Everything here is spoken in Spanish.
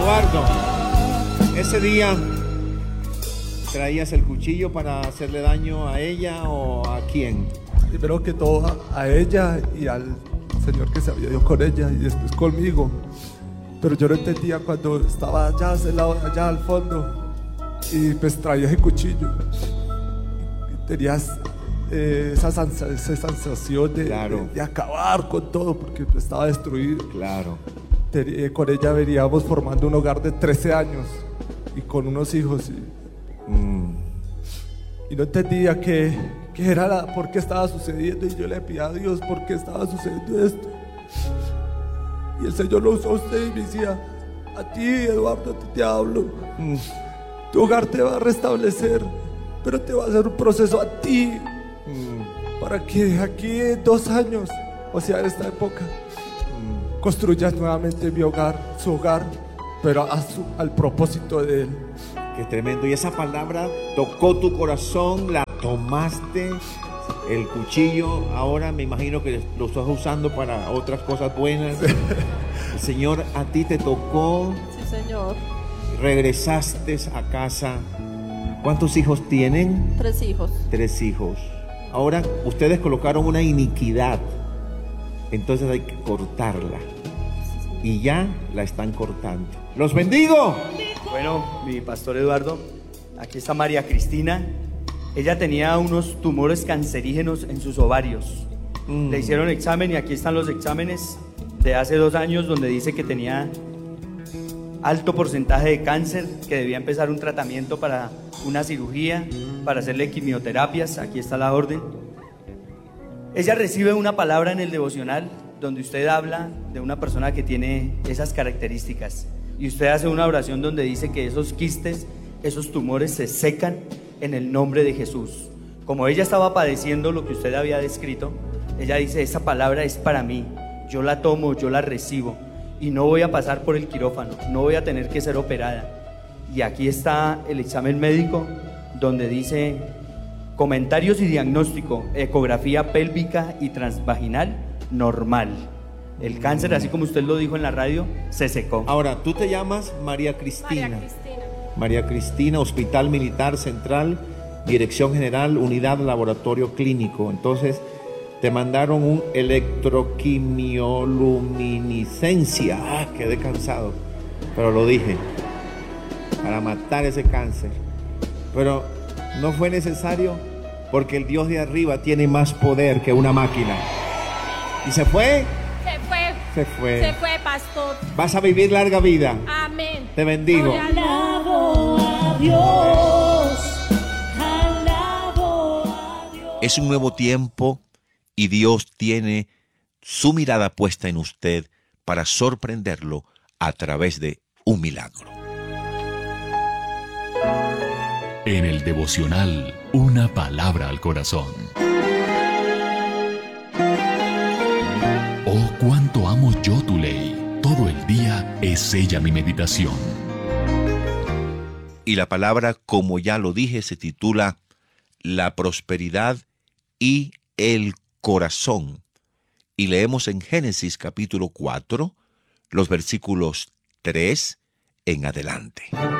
Eduardo, ese día ¿traías el cuchillo para hacerle daño a ella o a quién? Primero que todo a ella y al señor que se había ido con ella y después conmigo. Pero yo no entendía cuando estaba allá, allá al fondo y pues traía ese cuchillo. Y tenías esa sensación de acabar con todo porque estaba destruido. Claro. Con ella veníamos formando un hogar de 13 años y con unos hijos. Y no entendía qué era, por qué estaba sucediendo. Y yo le pedía a Dios por qué estaba sucediendo esto. Y el Señor lo usó a usted y me decía: a ti, Eduardo, a ti te hablo. Tu hogar te va a restablecer, pero te va a hacer un proceso a ti. Para que aquí en 2 años, o sea, en esta época, construyas nuevamente mi hogar, su hogar, pero al propósito de Él. Qué tremendo. Y esa palabra tocó tu corazón, la tomaste, el cuchillo. Ahora me imagino que lo estás usando para otras cosas buenas. El Señor a ti te tocó. Sí, Señor. Regresaste a casa. ¿Cuántos hijos tienen? 3 hijos. 3 hijos. Ahora ustedes colocaron una iniquidad, entonces hay que cortarla. Y ya la están cortando. ¡Los bendigo! Bueno, mi pastor Eduardo, aquí está María Cristina. Ella tenía unos tumores cancerígenos en sus ovarios. Le hicieron examen y aquí están los exámenes de hace 2 años donde dice que tenía alto porcentaje de cáncer, que debía empezar un tratamiento para una cirugía, para hacerle quimioterapias. Aquí está la orden. Ella recibe una palabra en el devocional donde usted habla de una persona que tiene esas características y usted hace una oración donde dice que esos quistes, esos tumores se secan en el nombre de Jesús. Como ella estaba padeciendo lo que usted había descrito, ella dice: esa palabra es para mí, yo la tomo, yo la recibo y no voy a pasar por el quirófano, no voy a tener que ser operada. Y aquí está el examen médico donde dice: comentarios y diagnóstico, ecografía pélvica y transvaginal normal. El cáncer, así como usted lo dijo en la radio, se secó. Ahora, tú te llamas María Cristina. María Cristina. María Cristina, Hospital Militar Central, Dirección General, Unidad Laboratorio Clínico. Entonces, te mandaron un electroquimioluminiscencia. Quedé cansado, pero lo dije, para matar ese cáncer. Pero no fue necesario, porque el Dios de arriba tiene más poder que una máquina. ¿Y se fue? Se fue, pastor. Vas a vivir larga vida. Amén. Te bendigo. Alabo a Dios. Alabo a Dios. Es un nuevo tiempo y Dios tiene su mirada puesta en usted para sorprenderlo a través de un milagro. En el devocional, una palabra al corazón. Oh, cuánto amo yo tu ley. Todo el día es ella mi meditación. Y la palabra, como ya lo dije, se titula La prosperidad y el corazón. Y leemos en Génesis capítulo 4, los versículos 3 en adelante.